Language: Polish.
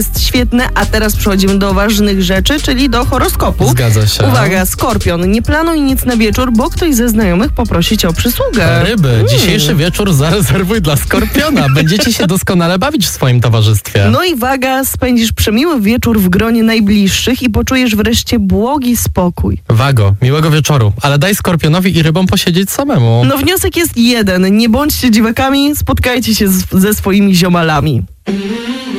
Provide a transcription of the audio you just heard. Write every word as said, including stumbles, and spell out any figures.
jest świetne, a teraz przechodzimy do ważnych rzeczy, czyli do horoskopu. Zgadza się. Uwaga, Skorpion, nie planuj nic na wieczór, bo ktoś ze znajomych poprosi cię o przysługę. Ryby, Mm. dzisiejszy wieczór zarezerwuj dla Skorpiona. Będziecie się doskonale bawić w swoim towarzystwie. No i waga, spędzisz przemiły wieczór w gronie najbliższych i poczujesz wreszcie błogi spokój. Wago, miłego wieczoru, ale daj Skorpionowi i rybom posiedzieć samemu. No wniosek jest jeden, nie bądźcie dziwakami, spotkajcie się z, ze swoimi ziomalami.